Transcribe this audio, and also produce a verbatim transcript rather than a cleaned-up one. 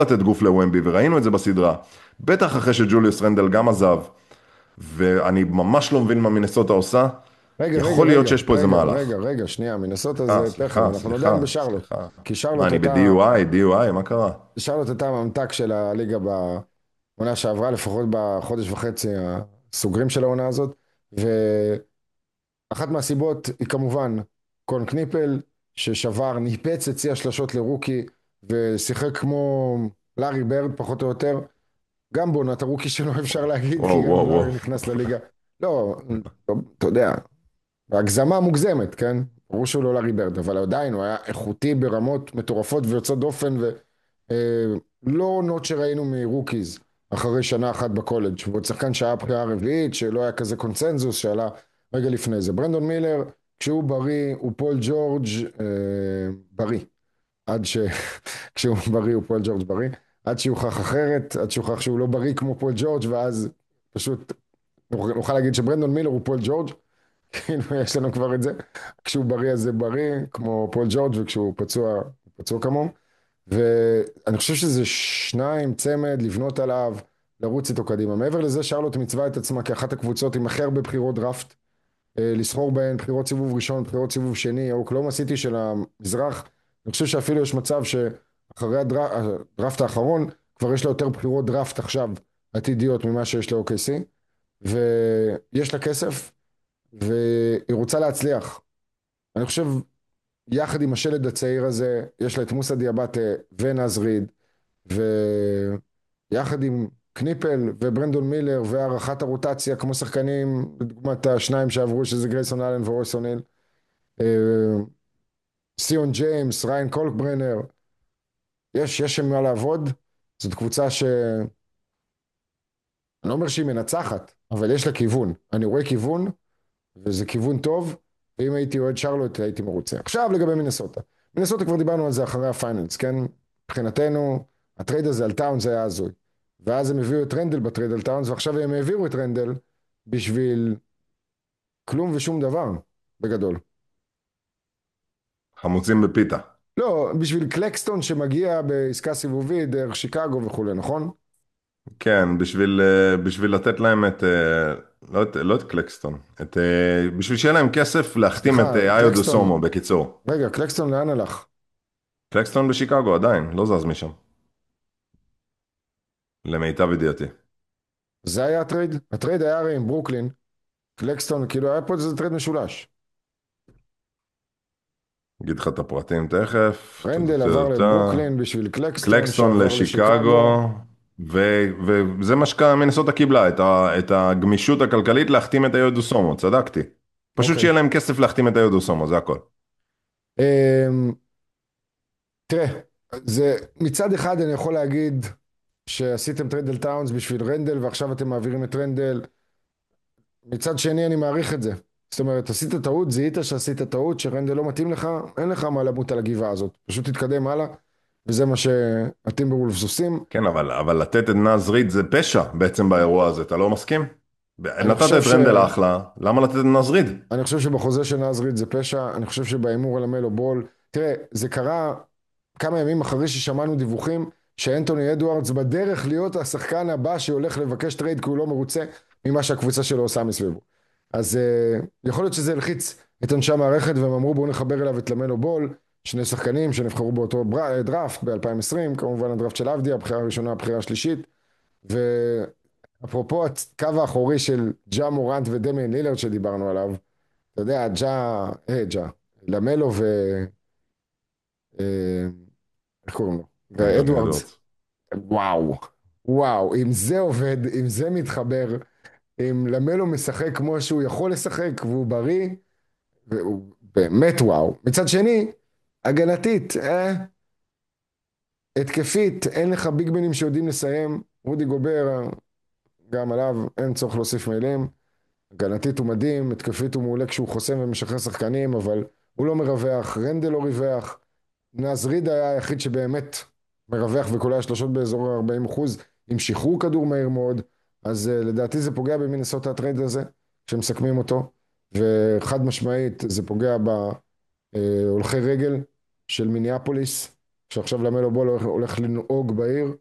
לתת גוף לוומבי, וראינו את זה בסדרה. בטח אחרי שג'וליוס רנדל גם עזב, ואני ממש לא מבין מה מינסוטה עושה. רגע, רגע, יכול להיות רגע, שיש פה איזה רגע, רגע, מהלך. רגע, שנייה, מנסוטה אה, זה תכף, סליחה, אנחנו נוגעים סליחה, בשרלוט. סליחה. כי מה, שרלוט אני הייתה, ב-די-יו-איי, די-יו-איי, מה קרה? שרלוט הייתה הממתק של הליגה בעונה שעברה, לפחות בחודש וחצי הסוגרים של העונה הזאת, ואחת מהסיבות היא כמובן קון קניפל, ששבר, ניפץ את צי השלשות לרוקי, ושיחק כמו לארי ברד פחות או יותר, גם בעונת הרוקי שלו אפשר להגיד, כי וואו, גם וואו, וואו. לארי נכנס לליגה. לא, לא, אתה יודע, הגזמה מוגזמת, כן? ברור שהוא לא לארי ברד, אבל עדיין הוא היה איכותי ברמות מטורפות ויוצאות דופן, ולא עונות שראינו מרוקיז אחרי שנה אחת בקולג', ועוד שחקן שהיה בחירה רביעית, שלא היה כזה קונצנזוס, שעלה רגע לפני זה. ברנדון מילר, כשהוא בריא, הוא פול ג'ורג' אה, בריא, עד ש... כשהוא בריא הוא פול ג'ורג' בריא, עד שיוכח אחרת, עד שיוכח שהוא לא בריא כמו פול ג'ורג', ואז פשוט נוכל להגיד שברנדון מילר הוא פול ג'ורג', כאילו יש לנו כבר את זה, כשהוא בריא אז זה בריא, כמו פול ג'ורג', וכשהוא פצוע, הוא פצוע כמוהו, ואני חושב שזה שניים צמד, לבנות עליו, לרוץ איתו קדימה. מעבר לזה, שרלוט מצווה את עצמה כאחת הקבוצות עם הכי הרבה בחירות דראפט, אה, לסחור בהן, בחירות סיבוב ראשון, בחירות סיבוב שני, אוקלאומה סיטי של המזרח, אני חושב שאפילו יש מצב שאחרי הדר... הדראפט האחרון, כבר יש לה יותר בחירות דראפט עכשיו עתידיות ממה שיש ל-או קיי סי, ויש לה כסף, והיא רוצה להצליח. אני חושב, יחד עם השלד הצעיר הזה, יש לה את מוסא דיאבטה ונאז ריד, ויחד עם קניפל וברנדון מילר והערכת הרוטציה, כמו שחקנים, לדוגמת השניים שעברו, שזה גרייסון אלן ורויס אוניל, אה, סיון ג'יימס, ריין קולקברנר, יש, יש שם מה לעבוד. זאת קבוצה ש... אני לא אומר שהיא מנצחת, אבל יש לה כיוון. אני רואה כיוון, וזה כיוון טוב, ואם הייתי אוהד שרלוט הייתי מרוצה. עכשיו לגבי מינסוטה. מינסוטה כבר דיברנו על זה אחרי הפיינלס, כן? מבחינתנו, הטרייד הזה על טאונס היה הזוי. ואז הם הביאו את רנדל בטרייד על טאונס, ועכשיו הם העבירו את רנדל בשביל כלום ושום דבר, בגדול. חמוצים בפיתה. לא, בשביל קלקסטון שמגיע בעסקה סיבובית דרך שיקגו וכולי, נכון? כן, בשביל, אה, בשביל לתת להם את, אה, לא את, לא את קלקסטון, את, אה, בשביל שיהיה להם כסף להחתים את סליחה, אה, איו דו קלקסטון, סומו, בקיצור. רגע, קלקסטון לאן הלך? קלקסטון בשיקגו עדיין, לא זז משם, למיטב ידיעתי. זה היה הטרייד? הטרייד היה הרי עם ברוקלין, קלקסטון, כאילו היה פה איזה טרייד משולש. אגיד לך את הפרטים תכף. רנדל עבר טה-טה-טה-טה. לברוקלין בשביל קלקסטון קלקסטון שעבר לשיקגו. לשיקגו, ו- וזה מה שמנסוטה קיבלה, את, ה- את הגמישות הכלכלית להחתים את איו דו סומו, צדקתי. פשוט אוקיי. שיהיה להם כסף להחתים את איו דו סומו, זה הכל. אמ, תראה, זה מצד אחד אני יכול להגיד שעשיתם טרנדל טאונס בשביל רנדל ועכשיו אתם מעבירים את רנדל. מצד שני אני מעריך את זה. זאת אומרת, עשית טעות, זיהית שעשית טעות, שרנדל לא מתאים לך, אין לך מה למות על הגבעה הזאת. פשוט תתקדם הלאה, וזה מה שהטימברולפס עושים. כן, אבל, אבל לתת את נאז ריד זה פשע בעצם באירוע הזה, אתה לא מסכים? אני נתת חושב את ש... רנדל אחלה, למה לתת את נאז ריד? אני חושב שבחוזה של נזריד זה פשע, אני חושב שבהימור על המלו בול, תראה, זה קרה כמה ימים אחרי ששמענו דיווחים שאנטוני אדוארדס בדרך להיות השחקן הבא שהולך לבקש טרייד כי הוא לא מרוצה ממה שהקבוצה שלו עושה מסביבו. אז uh, יכול להיות שזה הלחיץ את אנשי המערכת והם אמרו בואו נחבר אליו את למלו בול, שני שחקנים שנבחרו באותו בר... דראפט ב-אלפיים ועשרים, כמובן הדראפט של אבדיה, הבחירה הראשונה, הבחירה השלישית, ואפרופו הקו האחורי של ג'ה מורנט ודמיין לילרד שדיברנו עליו, אתה יודע, ג'ה, אה, ג'ה, למלו ו... אה, איך קוראים לו? אנטוני ואדוארדס, אדוארדס. וואו, וואו, אם זה עובד, אם זה מתחבר, אם למלו משחק כמו שהוא יכול לשחק, והוא בריא, והוא באמת וואו. מצד שני, הגנתית, אה, התקפית, אין לך ביגמנים שיודעים לסיים, רודי גובר, גם עליו אין צורך להוסיף מילים, הגנתית הוא מדהים, התקפית הוא מעולה כשהוא חוסם ומשחרר שחקנים, אבל הוא לא מרווח, רנדל לא ריווח, נזריד היה היחיד שבאמת מרווח וקולע שלושות באזור ה-ארבעים אחוז עם שחרור כדור מהיר מאוד, אז uh, לדעתי זה פוגע במינסוטה הטרייד הזה כשמסכמים אותו, וחד משמעית זה פוגע בהולכי רגל של מיניאפוליס שעכשיו למלו בול הולך הולך לנהוג בעיר.